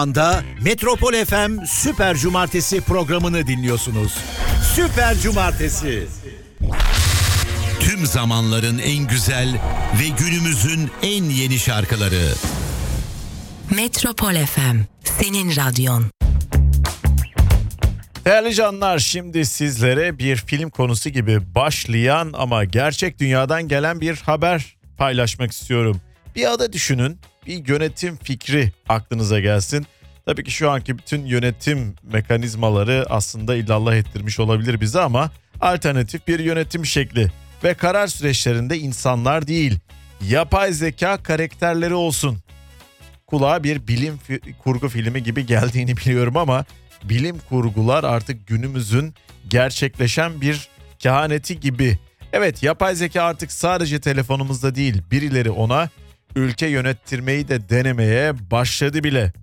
anda Metropol FM Süper Cumartesi programını dinliyorsunuz. Süper Cumartesi. Tüm zamanların en güzel ve günümüzün en yeni şarkıları. Metropol FM, senin radyon. Değerli canlar, şimdi sizlere bir film konusu gibi başlayan ama gerçek dünyadan gelen bir haber paylaşmak istiyorum. Bir ada düşünün, bir yönetim fikri aklınıza gelsin. Tabii ki şu anki bütün yönetim mekanizmaları aslında illallah ettirmiş olabilir bize ama alternatif bir yönetim şekli ve karar süreçlerinde insanlar değil, yapay zeka karakterleri olsun. Kulağa bir bilim kurgu filmi gibi geldiğini biliyorum ama bilim kurgular artık günümüzün gerçekleşen bir kehaneti gibi. Evet, yapay zeka artık sadece telefonumuzda değil, birileri ona ülke yönettirmeyi de denemeye başladı bile.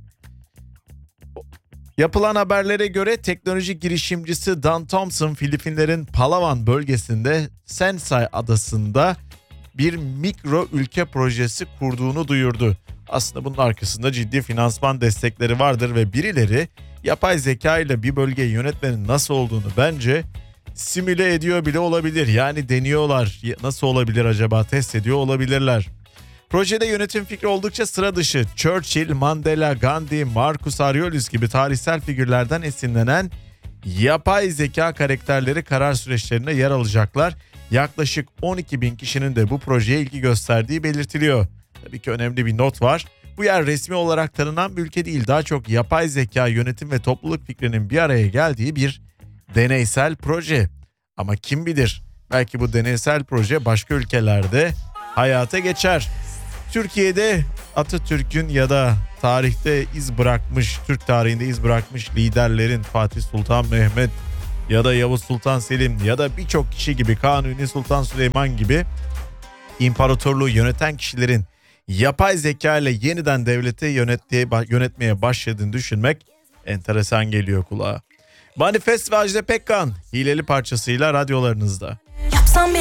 Yapılan haberlere göre teknoloji girişimcisi Dan Thompson, Filipinlerin Palawan bölgesinde Sensai adasında bir mikro ülke projesi kurduğunu duyurdu. Aslında bunun arkasında ciddi finansman destekleri vardır ve birileri yapay zeka ile bir bölgeyi yönetmenin nasıl olduğunu bence simüle ediyor bile olabilir. Yani deniyorlar, nasıl olabilir acaba, test ediyor olabilirler. Projede yönetim fikri oldukça sıra dışı. Churchill, Mandela, Gandhi, Marcus Aurelius gibi tarihsel figürlerden esinlenen yapay zeka karakterleri karar süreçlerine yer alacaklar. Yaklaşık 12 bin kişinin de bu projeye ilgi gösterdiği belirtiliyor. Tabii ki önemli bir not var. Bu yer resmi olarak tanınan bir ülke değil. Daha çok yapay zeka, yönetim ve topluluk fikrinin bir araya geldiği bir deneysel proje. Ama kim bilir, belki bu deneysel proje başka ülkelerde hayata geçer. Türkiye'de Atatürk'ün ya da tarihte iz bırakmış, Türk tarihinde iz bırakmış liderlerin Fatih Sultan Mehmet ya da Yavuz Sultan Selim ya da birçok kişi gibi, Kanuni Sultan Süleyman gibi imparatorluğu yöneten kişilerin yapay zeka ile yeniden devleti yönetmeye başladığını düşünmek enteresan geliyor kulağa. Manifest ve Ajda Pekkan hileli parçasıyla radyolarınızda.